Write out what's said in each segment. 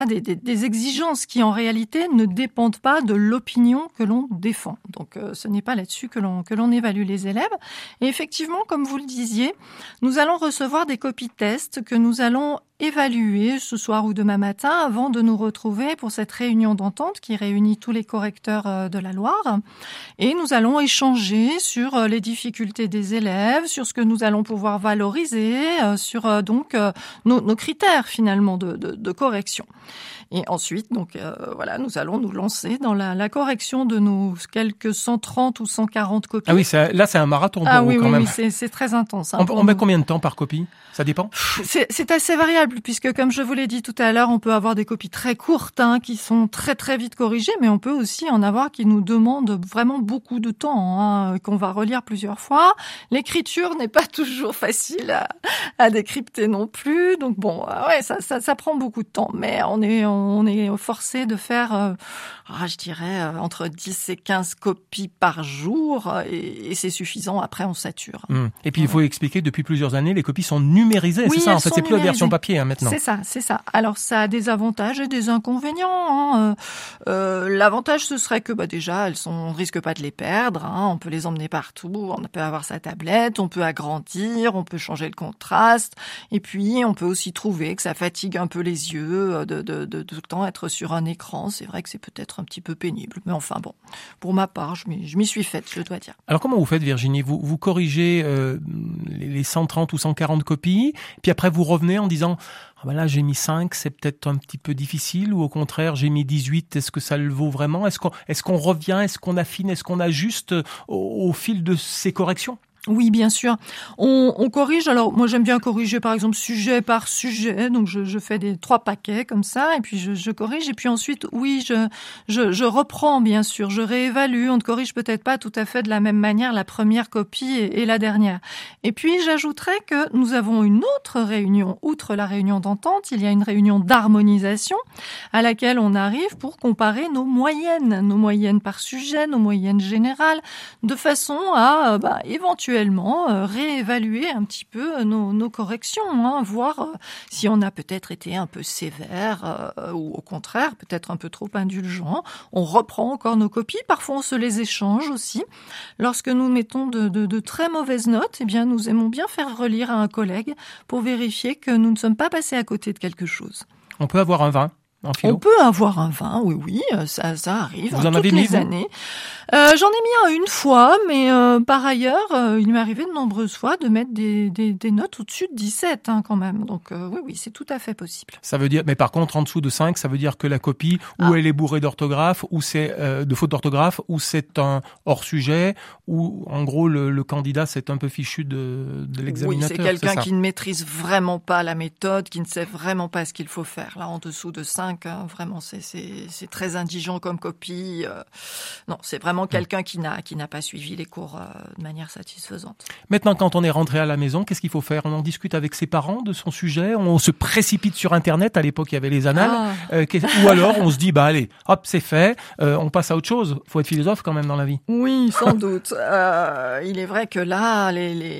des exigences qui en réalité ne dépendent pas de l'opinion que l'on défend. Donc ce n'est pas là-dessus que l'on évalue les élèves. Et effectivement, comme vous le disiez, nous allons recevoir des copies tests que nous allons évaluer ce soir ou demain matin avant de nous retrouver pour cette réunion d'entente qui réunit tous les correcteurs de la Loire. Et nous allons échanger sur les difficultés des élèves, sur ce que nous allons pouvoir valoriser, sur nos critères finalement de correction. Et ensuite, nous allons nous lancer dans la correction de nos quelques 130 ou 140 copies. Ah oui, là c'est un marathon pour vous quand même. Oui, c'est très intense. On met combien de temps par copie ? Ça dépend ? C'est assez variable puisque, comme je vous l'ai dit tout à l'heure, on peut avoir des copies très courtes qui sont très très vite corrigées, mais on peut aussi en avoir qui nous demandent vraiment beaucoup de temps, qu'on va relire plusieurs fois. L'écriture n'est pas toujours facile à décrypter non plus, donc ça prend beaucoup de temps, mais on est forcé de faire, je dirais, entre 10 et 15 copies par jour, et c'est suffisant. Après, on sature. Et puis, il faut expliquer, depuis plusieurs années, les copies sont numérisées. Oui, c'est ça, en fait, c'est plus la numérisées. version papier maintenant. C'est ça. Alors, ça a des avantages et des inconvénients. L'avantage, ce serait que déjà, on risque pas de les perdre. On peut les emmener partout. On peut avoir sa tablette, on peut agrandir, on peut changer le contraste. Et puis, on peut aussi trouver que ça fatigue un peu les yeux de tout le temps être sur un écran. C'est vrai que c'est peut-être un petit peu pénible. Mais enfin bon, pour ma part, je m'y suis faite, je dois dire. Alors, comment vous faites, Virginie ? Vous corrigez les 130 ou 140 copies, puis après vous revenez en disant là j'ai mis 5, c'est peut-être un petit peu difficile, ou au contraire j'ai mis 18, est-ce que ça le vaut vraiment ? Est-ce qu'on revient, est-ce qu'on affine, est-ce qu'on ajuste au fil de ces corrections ? Oui, bien sûr. On corrige. Alors, moi, j'aime bien corriger, par exemple, sujet par sujet. Donc, je fais 3 paquets comme ça, et puis je corrige. Et puis ensuite, oui, je reprends, bien sûr. Je réévalue. On ne corrige peut-être pas tout à fait de la même manière la première copie et la dernière. Et puis, j'ajouterais que nous avons une autre réunion. Outre la réunion d'entente, il y a une réunion d'harmonisation à laquelle on arrive pour comparer nos moyennes par sujet, nos moyennes générales, de façon à, éventuellement, réévaluer un petit peu nos corrections, voir si on a peut-être été un peu sévère ou au contraire peut-être un peu trop indulgent. On reprend encore nos copies, parfois on se les échange aussi. Lorsque nous mettons de très mauvaises notes, nous aimons bien faire relire à un collègue pour vérifier que nous ne sommes pas passés à côté de quelque chose. On peut avoir un 20 en philo ? On peut avoir un 20, oui, ça arrive. Vous en avez mis, toutes les années. J'en ai mis un une fois, mais par ailleurs, il m'est arrivé de nombreuses fois de mettre des notes au-dessus de 17 quand même. Donc oui, c'est tout à fait possible. Ça veut dire, mais par contre, en dessous de 5, ça veut dire que la copie, ou elle est bourrée d'orthographe, ou c'est de fautes d'orthographe, ou c'est un hors-sujet, ou en gros le candidat c'est un peu fichu de l'examinateur. Oui, c'est quelqu'un qui ne maîtrise vraiment pas la méthode, qui ne sait vraiment pas ce qu'il faut faire. Là, en dessous de 5, vraiment, c'est très indigent comme copie. Non, c'est vraiment quelqu'un qui n'a pas suivi les cours de manière satisfaisante. Maintenant, quand on est rentré à la maison, qu'est-ce qu'il faut faire ? On en discute avec ses parents de son sujet ? On se précipite sur Internet ? À l'époque, il y avait les annales. Ou alors, on se dit, allez, hop, c'est fait, on passe à autre chose. Faut être philosophe quand même dans la vie. Oui, sans doute. Il est vrai que là,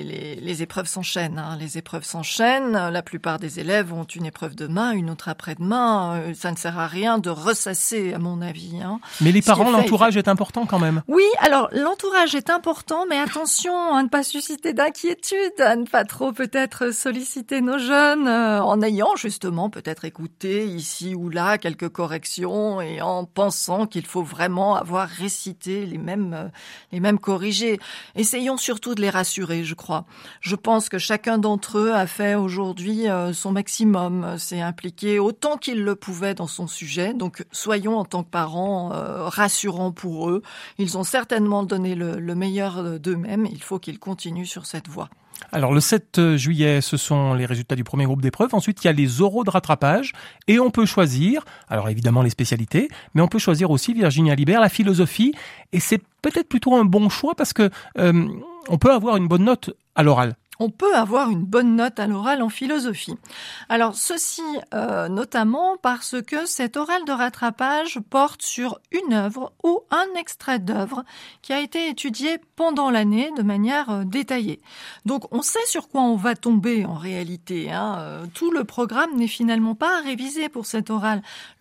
les épreuves s'enchaînent. Les épreuves s'enchaînent. La plupart des élèves ont une épreuve demain, une autre après-demain. Ça ne sert à rien de ressasser, à mon avis. Mais les parents, l'entourage est important quand même. Oui, alors l'entourage est important, mais attention à ne pas susciter d'inquiétude, à ne pas trop peut-être solliciter nos jeunes, en ayant justement peut-être écouté ici ou là quelques corrections et en pensant qu'il faut vraiment avoir récité les mêmes corrigés. Essayons surtout de les rassurer, je crois. Je pense que chacun d'entre eux a fait aujourd'hui son maximum, s'est impliqué autant qu'il le pouvait dans son sujet. Donc soyons en tant que parents rassurants pour eux. Ils ont certainement donné le meilleur d'eux-mêmes. Il faut qu'ils continuent sur cette voie. Alors, le 7 juillet, ce sont les résultats du premier groupe d'épreuves. Ensuite, il y a les oraux de rattrapage. Et on peut choisir, alors évidemment les spécialités, mais on peut choisir aussi, Virginie Alibert, la philosophie. Et c'est peut-être plutôt un bon choix parce que on peut avoir une bonne note à l'oral. on peut avoir une bonne note à l'oral en philosophie. Alors ceci notamment parce que cet oral de rattrapage porte sur une œuvre ou un extrait d'œuvre qui a été étudié pendant l'année de manière détaillée. Donc on sait sur quoi on va tomber en réalité. Tout le programme n'est finalement pas à réviser pour cet oral.